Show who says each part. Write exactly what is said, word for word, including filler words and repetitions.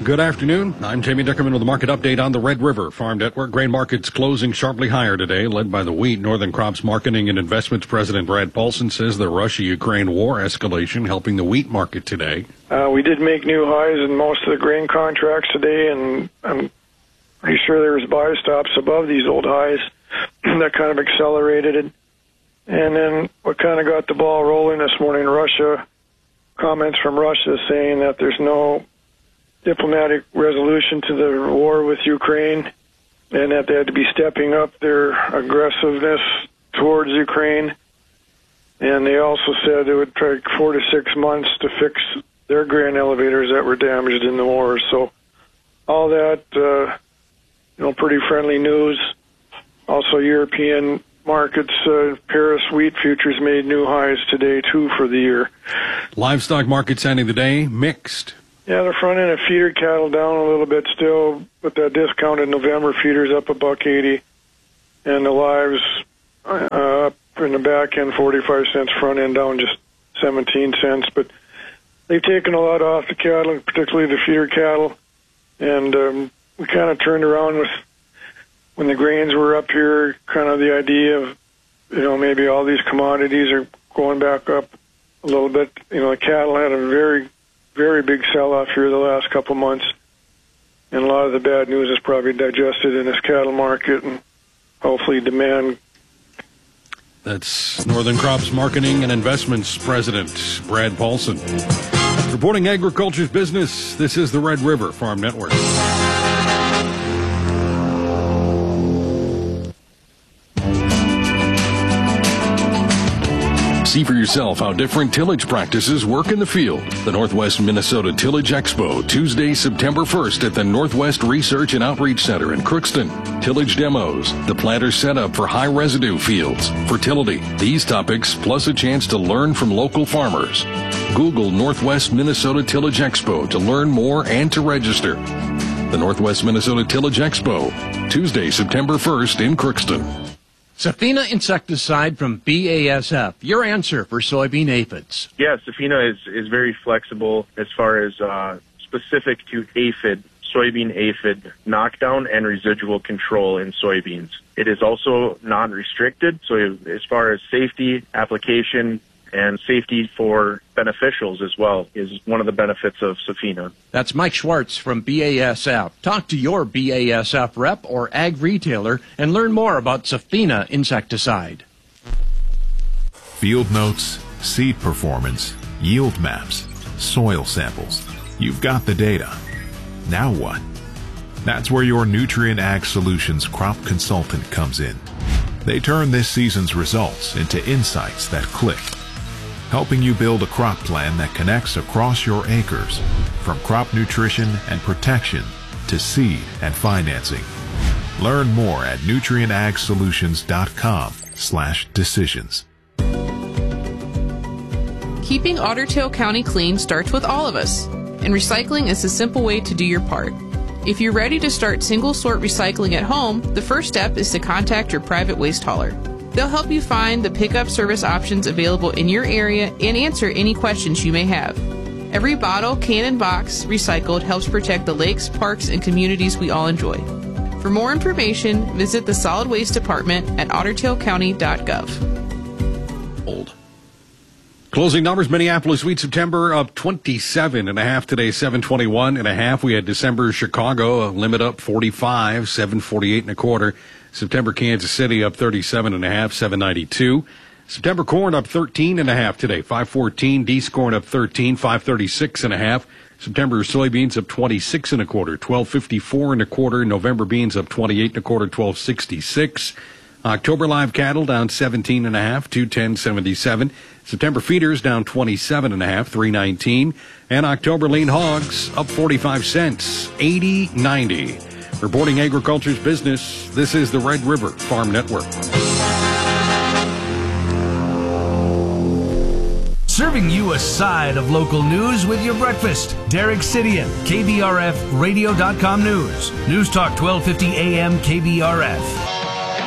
Speaker 1: Good afternoon. I'm Jamie Dickerman with the market update on the Red River Farm Network. Grain markets closing sharply higher today, led by the wheat. Northern Crops Marketing and Investments President Brad Paulson says the Russia-Ukraine war escalation helping the wheat market today.
Speaker 2: Uh, we did make new highs in most of the grain contracts today, and I'm pretty sure there was buy stops above these old highs that kind of accelerated it. And then what kind of got the ball rolling this morning, Russia, comments from Russia saying that there's no diplomatic resolution to the war with Ukraine and that they had to be stepping up their aggressiveness towards Ukraine. And they also said it would take four to six months to fix their grain elevators that were damaged in the war. So all that, uh, you know, pretty friendly news. Also, European markets, uh, Paris wheat futures made new highs today, too, for the year.
Speaker 1: Livestock markets ending the day mixed.
Speaker 2: Yeah, the front end of feeder cattle down a little bit still, but that discounted November feeders up a buck eighty, and the lives uh, up in the back end forty-five cents, front end down just seventeen cents. But they've taken a lot off the cattle, particularly the feeder cattle, and um, we kind of turned around with when the grains were up here, kind of the idea of, you know, maybe all these commodities are going back up a little bit. You know, the cattle had a very, very big sell-off here the last couple months, and a lot of the bad news is probably digested in this cattle market, and hopefully demand.
Speaker 1: That's Northern Crops Marketing and Investments President Brad Paulson. Reporting agriculture's business, this is the Red River Farm Network. See for yourself how different tillage practices work in the field. The Northwest Minnesota Tillage Expo, Tuesday, September first at the Northwest Research and Outreach Center in Crookston. Tillage demos, the planter setup for high residue fields, fertility, these topics, plus a chance to learn from local farmers. Google Northwest Minnesota Tillage Expo to learn more and to register. The Northwest Minnesota Tillage Expo, Tuesday, September first in Crookston.
Speaker 3: Safina insecticide from B A S F, your answer for soybean aphids.
Speaker 4: Yeah, Safina is, is very flexible as far as uh, specific to aphid, soybean aphid knockdown and residual control in soybeans. It is also non-restricted, so as far as safety, application, and safety for beneficials as well is one of the benefits of Safina.
Speaker 3: That's Mike Schwartz from B A S F. Talk to your B A S F rep or ag retailer and learn more about Safina insecticide.
Speaker 5: Field notes, seed performance, yield maps, soil samples. You've got the data. Now what? That's where your Nutrien Ag Solutions crop consultant comes in. They turn this season's results into insights that click, helping you build a crop plan that connects across your acres, from crop nutrition and protection to seed and financing. Learn more at nutrien ag solutions dot com slash decisions.
Speaker 6: Keeping Otter Tail County clean starts with all of us, and recycling is a simple way to do your part. If you're ready to start single-sort recycling at home, the first step is to contact your private waste hauler. They'll help you find the pickup service options available in your area and answer any questions you may have. Every bottle, can, and box recycled helps protect the lakes, parks, and communities we all enjoy. For more information, visit the Solid Waste Department at otter tail county dot gov.
Speaker 1: Old. Closing numbers, Minneapolis wheat September up twenty-seven and a half today, seven twenty-one and a half. We had December Chicago, a limit up forty-five, seven forty-eight and a quarter. September Kansas City up thirty-seven and a half, seven ninety-two. September corn up thirteen and a half today, five fourteen. Dees corn up thirteen, five thirty-six and a half. September soybeans up twenty-six and a quarter, twelve fifty-four and a quarter. November beans up twenty-eight and a quarter, twelve sixty-six. October live cattle down seventeen and a half, two ten seventy-seven. September feeders down twenty-seven and a half, three nineteen. And October lean hogs up forty-five cents, eighty ninety. Reporting agriculture's business, this is the Red River Farm Network.
Speaker 7: Serving you a side of local news with your breakfast. Derek Sidian, K B R F radio dot com News. News Talk twelve fifty A M K B R F.